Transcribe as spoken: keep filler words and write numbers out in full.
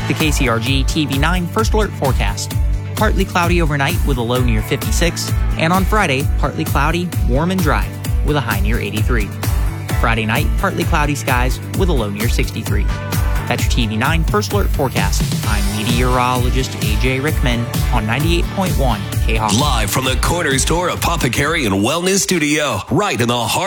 The K C R G T V nine First Alert forecast. Partly cloudy overnight with a low near fifty-six, and on Friday, partly cloudy, warm and dry with a high near eighty-three. Friday night, partly cloudy skies with a low near sixty-three. That's your T V nine First Alert forecast. I'm meteorologist A J Rickman on ninety-eight point one K H O F. Live from the Corner Store Apothecary and Wellness Studio, right in the heart